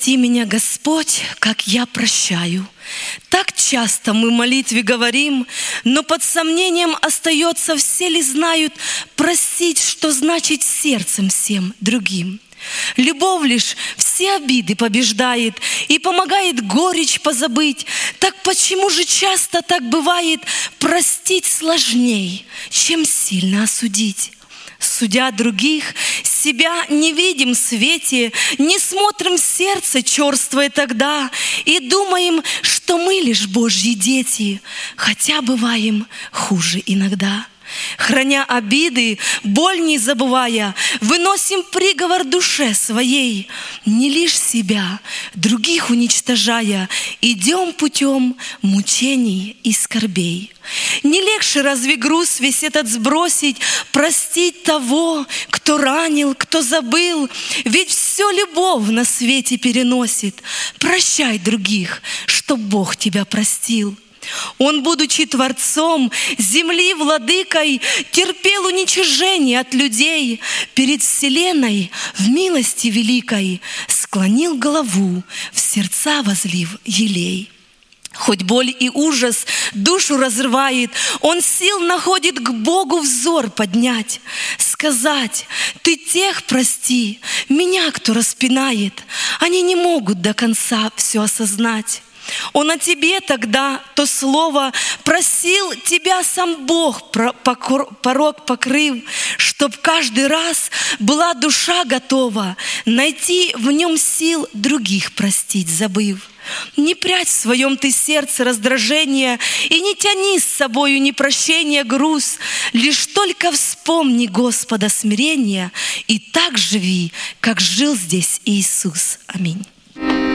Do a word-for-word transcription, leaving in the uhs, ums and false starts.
Прости меня, Господь, как я прощаю. Так часто мы в молитве говорим, но под сомнением остается, все ли знают простить, что значит сердцем всем другим. Любовь лишь все обиды побеждает и помогает горечь позабыть. Так почему же часто так бывает, простить сложней, чем сильно осудить? Судя других, себя не видим в свете, не смотрим в сердце черствое тогда и думаем, что мы лишь Божьи дети, хотя бываем хуже иногда. Храня обиды, боль не забывая, выносим приговор душе своей, не лишь себя, других уничтожая, идем путем мучений и скорбей. Не легче разве груз весь этот сбросить, простить того, кто ранил, кто забыл, ведь все любовь на свете переносит. Прощай других, чтоб Бог тебя простил. Он, будучи Творцом, земли владыкой, терпел уничижение от людей, перед вселенной в милости великой склонил голову, в сердца возлив елей. Хоть боль и ужас душу разрывает, он сил находит к Богу взор поднять, сказать: ты тех прости, меня кто распинает, они не могут до конца все осознать. Он о тебе тогда то слово просил, тебя сам Бог порок покрыл, чтоб каждый раз была душа готова найти в нем сил других простить, забыв. Не прячь в своем ты сердце раздражение и не тяни с собою непрощения груз, лишь только вспомни Господа смирения и так живи, как жил здесь Иисус. Аминь.